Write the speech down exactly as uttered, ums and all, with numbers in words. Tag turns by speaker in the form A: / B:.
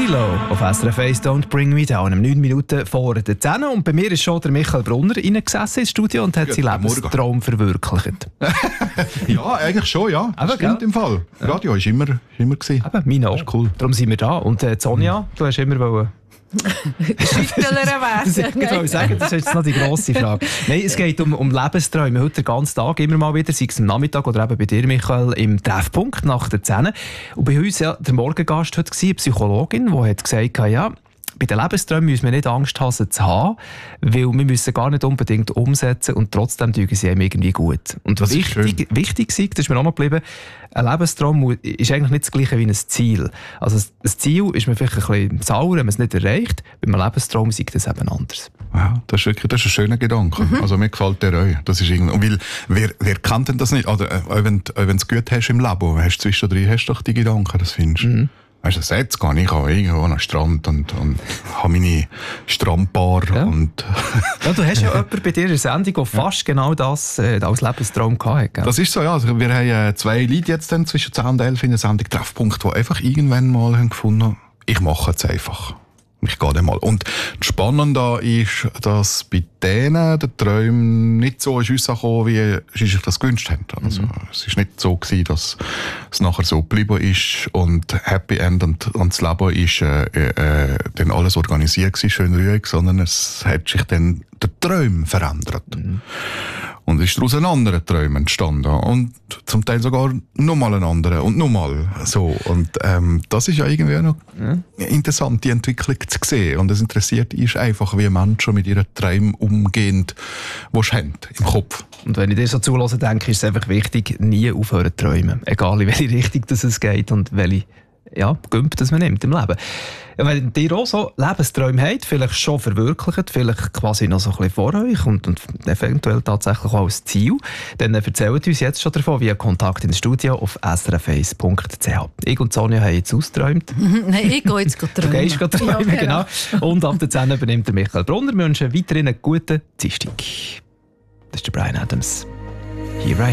A: Tilo auf S R F eins «Don't Bring Me Down». Um neun Minuten vor der zehn. Und bei mir ist schon der Michael Brunner reingesessen ins Studio und hat ja, seinen Lebenstraum verwirklicht.
B: Ja, eigentlich schon, ja. Das
A: aber,
B: stimmt
A: gell?
B: im Fall. Radio war immer, immer gewesen.
A: Eben, meine auch. Cool. Darum sind wir da. Und äh, Sonja, du hast immer wollen...
C: Schüttelerin
A: Das
C: werden.
A: wollte ich sagen, das ist jetzt noch die grosse Frage. Nein, es geht um, um Lebensträume. Heute den ganzen Tag immer mal wieder, sei es am Nachmittag oder eben bei dir, Michael, im Treffpunkt nach der zehn. Und bei uns ja der Morgengast heute war eine Psychologin, die hat gesagt, ja, bei den Lebensträumen müssen wir nicht Angst haben, sie zu haben, weil wir müssen gar nicht unbedingt umsetzen und trotzdem tun sie einem irgendwie gut. Und was wichtig, wichtig ist, das ist mir auch noch geblieben, ein Lebenstraum ist eigentlich nicht das Gleiche wie ein Ziel. Also ein Ziel ist man vielleicht ein bisschen sauer, wenn man es nicht erreicht. Bei einem Lebenstraum ist das eben anders.
B: Ja, das ist wirklich das ist ein schöner Gedanke. Mhm. Also mir gefällt der auch. Das ist irgendwie, weil, wer, wer kennt denn das nicht? Oder äh, wenn, äh, wenn du es gut hast im Leben, hast du zwischendrin hast du doch die Gedanken, das findest du. Mhm. Weißt du, jetzt gehe ich auch irgendwo an den Strand und, und habe meine Strandbar.
A: Ja.
B: Und
A: ja, du hast ja jemanden bei dir in der Sendung, der fast genau das äh, als Lebenstraum hatte. Gell?
B: Das ist so, ja. Also wir haben äh, zwei Leute jetzt dann zwischen zehn und elf in der Sendung Treffpunkt, die einfach irgendwann mal haben gefunden, ich mache es einfach. Ich gehe dann mal. Und das Spannende ist, dass bei denen der Träume nicht so rausgekommen wie sie sich das gewünscht haben. Also, mhm. Es ist nicht so gewesen, dass es nachher so geblieben ist und Happy End und, und das Leben ist äh, äh, dann alles organisiert gewesen, schön ruhig, sondern es hat sich dann der Traum verändert. Mhm. Und ist daraus ein anderer Traum entstanden. Und zum Teil sogar nochmal ein anderer und nochmal so. Und ähm, das ist ja irgendwie auch noch mhm. interessant, die Entwicklung zu sehen. Und es interessiert ist einfach, wie Menschen mit ihren Träumen umgehen, die sie haben im Kopf.
A: Und wenn ich dir so zulasse, denke, ist es einfach wichtig, nie aufhören zu träumen. Egal in welche Richtung das es geht und welche ja, Gümp, das man nimmt im Leben. Wenn ihr auch so Lebensträume habt, vielleicht schon verwirklicht, vielleicht quasi noch so ein bisschen vor euch und, und eventuell tatsächlich auch als Ziel, dann erzählt uns jetzt schon davon via Kontakt ins Studio auf s r f eins punkt c h. Ich und Sonja haben jetzt ausgeträumt.
C: Nein, ich gehe jetzt träumen.
A: Du gehst gerade träumen, ja, genau. genau. Und ab der zehn übernimmt der Michael Brunner. Wir wünschen weiterhin einen guten Dienstag. Das ist der Bryan Adams. Here I am.